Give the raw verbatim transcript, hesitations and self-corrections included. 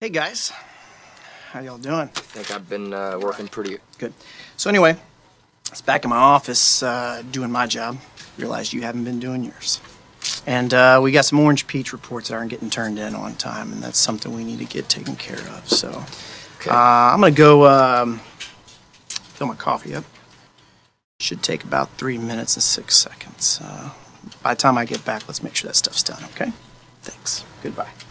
Hey guys, how y'all doing? I think I've been uh, working pretty good. So anyway, I was back in my office uh, doing my job. Realized you haven't been doing yours. And uh, we got some orange peach reports that aren't getting turned in on time, and that's something we need to get taken care of. So okay. uh, I'm gonna go um, fill my coffee up. Should take about three minutes and six seconds. Uh, by the time I get back, let's make sure that stuff's done, okay? Thanks. Goodbye.